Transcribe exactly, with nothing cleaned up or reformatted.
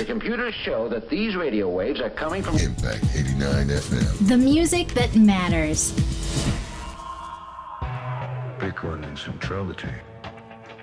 computers show that these radio waves are coming from Impact eighty-nine F M. The music that matters. Big one in centrality.